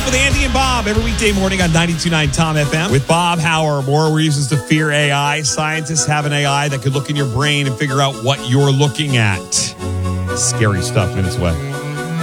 Up with Andy and Bob every weekday morning on 92.9 Tom FM. With Bob, how are more reasons to fear AI? Scientists have an AI that could look in your brain and figure out what you're looking at. Scary stuff minutes away.